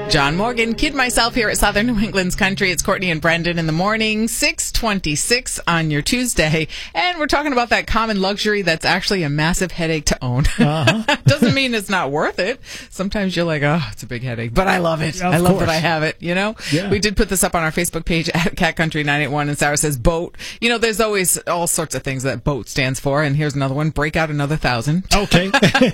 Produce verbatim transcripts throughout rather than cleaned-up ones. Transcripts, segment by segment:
John Morgan, Kid Myself here at Southern New England's Country. It's Courtney and Brendan in the morning, six twenty-six on your Tuesday. And we're talking about that common luxury that's actually a massive headache to own. Uh-huh. Doesn't mean it's not worth it. Sometimes you're like, oh, it's a big headache. But I love it. Of I love course. that I have it, you know? Yeah. We did put this up on our Facebook page at Cat Country nine eight one, and Sarah says boat. You know, there's always all sorts of things that boat stands for. And here's another one, break out another thousand. Okay.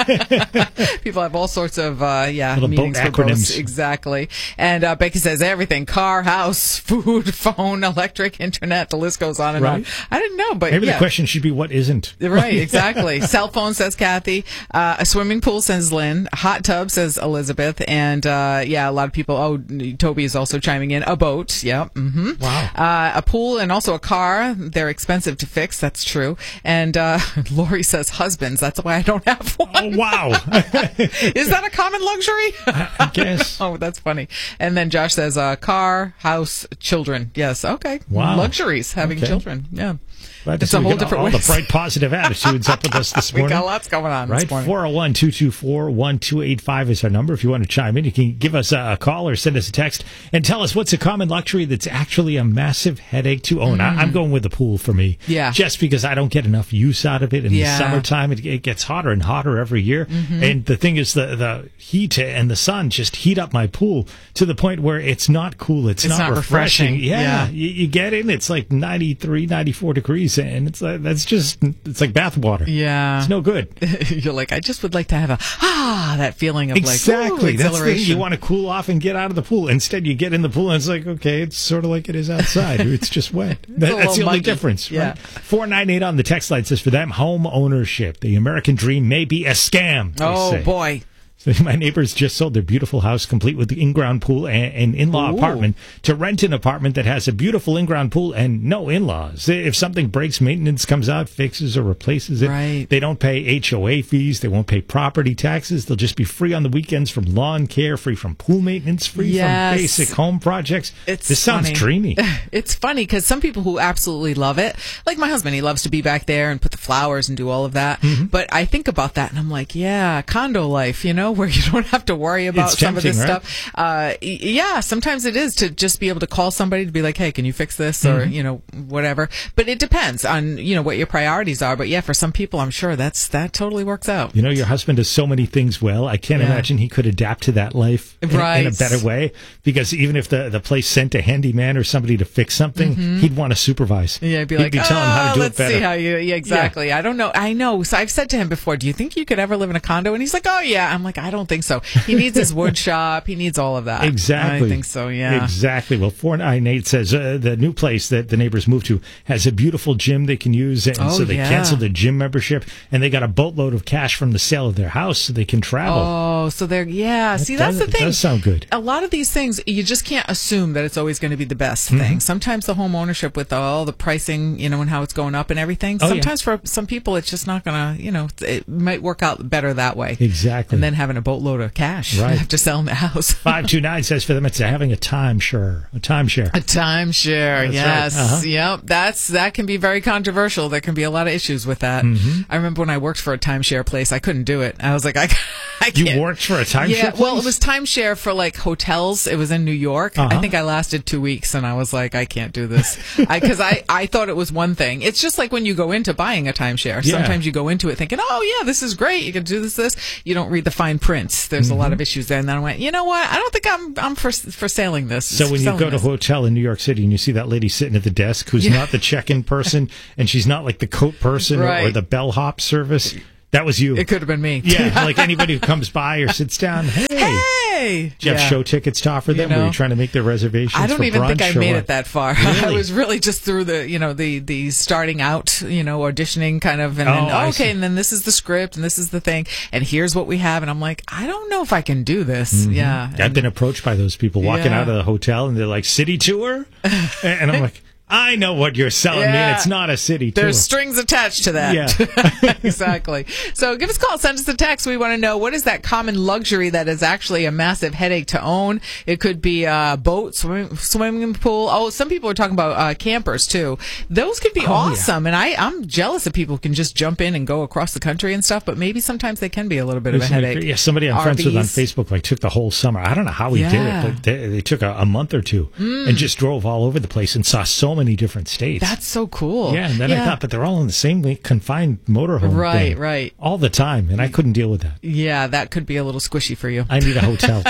People have all sorts of, uh, yeah, Little meanings boat for boats. acronyms. Exactly. And uh, Becky says everything: car, house, food, phone, electric, internet. The list goes on and Right. on. I didn't know, but Maybe yeah. the question should be, what isn't? Right, exactly. Cell phone, says Kathy. Uh, a swimming pool, says Lynn. A hot tub, says Elizabeth. And uh, yeah, a lot of people. Oh, Toby is also chiming in. A boat. Yep. Mm-hmm. Wow. Uh, a pool and also a car. They're expensive to fix. That's true. And uh, Lori says husbands. That's why I don't have one. Oh, wow. Is that a common luxury? I guess. Oh, that's funny. And then Josh says uh, car, house, children. Yes. Okay. Wow. Luxuries, having Okay. children. Yeah. Glad to It's see a we whole got different all way. the bright, positive attitudes up with us this We morning. got lots going on Right, this morning. four oh one, two two four, one two eight five is our number. If you want to chime in, you can give us a call or send us a text and tell us what's a common luxury that's actually a massive headache to own. I, I'm going with the pool for me. Yeah. Just because I don't get enough use out of it in Yeah. the summertime. It, it gets hotter and hotter every year. Mm-hmm. And the thing is, the, the heat and the sun just heat up my pool to the point where it's not cool. It's, It's not refreshing. Yeah. Yeah. You, you get in, it's like ninety-three, ninety-four degrees, and it's like, that's just, it's like bath water. Yeah. It's no good. You're like, I just would like to have a, ah, that feeling of Exactly. like, ooh, That's the thing. exhilaration. You want to cool off and get out of the pool. Instead, you get in the pool and it's like, okay, it's sort of like it is outside. It's just wet. That, little that's the only muggy. difference. Yeah. Right? four nine eight on the text line says, for them, home ownership. The American dream may be a scam. they Oh, say. boy. So my neighbors just sold their beautiful house, complete with the in-ground pool and, and in-law Ooh. apartment, to rent an apartment that has a beautiful in-ground pool and no in-laws. If something breaks, maintenance comes out, fixes or replaces it. Right. They don't pay H O A fees. They won't pay property taxes. They'll just be free on the weekends from lawn care, free from pool maintenance, free Yes. from basic home projects. It's this sounds funny. dreamy. It's funny because some people who absolutely love it, like my husband, he loves to be back there and put the flowers and do all of that. Mm-hmm. But I think about that and I'm like, yeah, condo life, you know, where you don't have to worry about It's some of this tempting, right? stuff. Uh, y- yeah, sometimes it is to just be able to call somebody to be like, hey, can you fix this or, Mm-hmm. you know, whatever. But it depends on, you know, what your priorities are. But yeah, for some people, I'm sure that's that totally works out. You know, your husband does so many things well. I can't Yeah. imagine he could adapt to that life in, Right. in a better way. Because even if the, the place sent a handyman or somebody to fix something, he'd want to supervise. Mm-hmm. Yeah, I'd be he'd like, be telling him how "Oh, to do let's it better. see how you." Yeah, exactly. I don't know. I know. So I've said to him before, "Do you think you could ever live in a condo?" And he's like, "Oh yeah." I'm like, "I don't think so." He needs his wood shop. He needs all of that. Exactly. I think so. Yeah. Exactly. Well, four nine eight says uh, the new place that the neighbors moved to has a beautiful gym they can use, and Oh, so they yeah. canceled their gym membership, and they got a boatload of cash from the sale of their house, so they can travel. Oh, so they're yeah. See, that's does- the thing. It does sound good. A lot of these things, you just can't assume that it's always going to be the best Mm-hmm. thing. Sometimes the home ownership with all the pricing, you know, and how it's going up and everything. Oh, yeah. Sometimes for some people, it's just not going to, you know, it might work out better that way. Exactly. And then having a boatload of cash Right. after selling the house. five two nine says for them it's having a timeshare. A timeshare. A timeshare, That's yes, right. Uh-huh. yep. That's that can be very controversial. There can be a lot of issues with that. Mm-hmm. I remember when I worked for a timeshare place, I couldn't do it. I was like, I, I You can't. worked for a timeshare Yeah, well, place? it was timeshare for like hotels. It was in New York. I Uh-huh. think I lasted two weeks, and I was like, I can't do this because I, I, I thought it was one thing. It's just like when you go into buying a timeshare. Yeah. Sometimes you go into it thinking, oh yeah, this is great. You can do this, this. You don't read the fine print. There's a Mm-hmm. lot of issues there. And then I went, you know what? I don't think I'm I'm for for sailing this. So when you selling go to a this. hotel in New York City and you see that lady sitting at the desk who's Yeah. not the check-in person and she's not like the coat person or, or Right. the bellhop service, that was you. It could have been me. Yeah, like anybody who comes by or sits down, hey, Hey! do you have Yeah. show tickets to offer them? You know, Were you trying to make their reservations I don't for even think brunch I or made what? it that far. I Really? was really just through the, you know, the, the starting out, you know, auditioning kind of, and Oh, then, I oh, see. okay, and then this is the script, and this is the thing, and here's what we have, and I'm like, I don't know if I can do this. Yeah. I've been approached by those people walking Yeah. out of the hotel and they're like, city tour? And I'm like, I know what you're selling Yeah. me. It's not a city tour. There's strings attached to that. Yeah. Exactly. So give us a call, send us a text. We want to know, what is that common luxury that is actually a massive headache to own? It could be a boat, swim, swimming pool. Oh, some people are talking about uh, campers too. Those could be Oh, awesome. And I, I'm jealous of people who can just jump in and go across the country and stuff, but maybe sometimes they can be a little bit of a headache. Yeah, somebody I'm friends with on Facebook like took the whole summer. I don't know how he Yeah. did it, but they, they took a, a month or two Mm. and just drove all over the place and saw so many different states. That's so cool. Yeah, and then Yeah. I thought, but they're all in the same confined motorhome Right, thing right. all the time, and I couldn't deal with that. Yeah, that could be a little squishy for you. I need a hotel.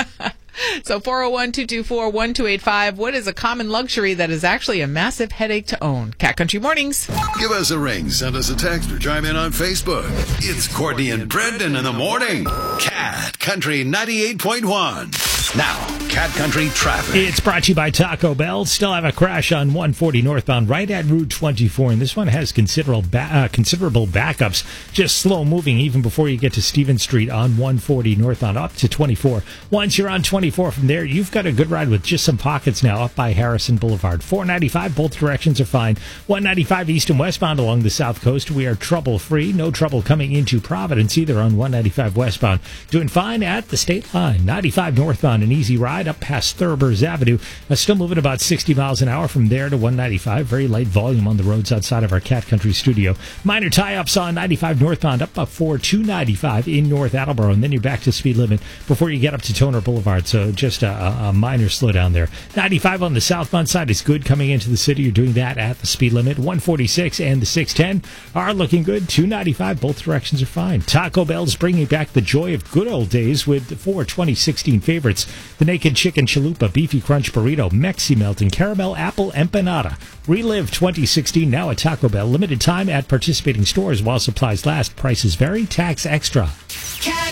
So four oh one, two two four, one two eight five. What is a common luxury that is actually a massive headache to own? Cat Country Mornings. Give us a ring, send us a text, or chime in on Facebook. It's Courtney and Brendan in the morning. Cat Country ninety-eight point one. Now, Cat Country traffic. It's brought to you by Taco Bell. Still have a crash on one forty northbound right at Route twenty-four, and this one has considerable ba- uh, considerable backups. Just slow moving even before you get to Stevens Street on one forty northbound up to twenty-four. Once you're on twenty-four from there, you've got a good ride with just some pockets now up by Harrison Boulevard. four ninety-five, both directions are fine. one ninety-five east and westbound along the south coast, we are trouble-free. No trouble coming into Providence either on one ninety-five westbound. Doing fine at the state line. ninety-five northbound, an easy ride up past Thurber's Avenue. Uh, still moving about sixty miles an hour from there to one ninety-five. Very light volume on the roads outside of our Cat Country studio. Minor tie-ups on ninety-five northbound up before two ninety-five in North Attleboro, and then you're back to speed limit before you get up to Toner Boulevard. So just a, a minor slowdown there. ninety-five on the southbound side is good coming into the city. You're doing that at the speed limit. one forty-six and the six ten are looking good. two ninety-five, both directions are fine. Taco Bell's bringing back the joy of good old days with four twenty sixteen favorites. The Naked Chicken Chalupa, Beefy Crunch Burrito, Mexi Melt, and Caramel Apple Empanada. Relive twenty sixteen now at Taco Bell. Limited time at participating stores while supplies last. Prices vary. Tax extra.